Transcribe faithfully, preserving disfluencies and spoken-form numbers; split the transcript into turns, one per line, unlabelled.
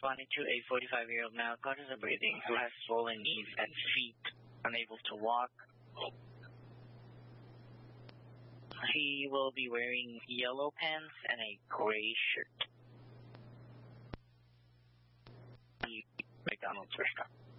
responding to a forty-five-year-old male cautious of breathing who has swollen knees and feet, unable to walk. He will be wearing yellow pants and a gray shirt. McDonald's first stop.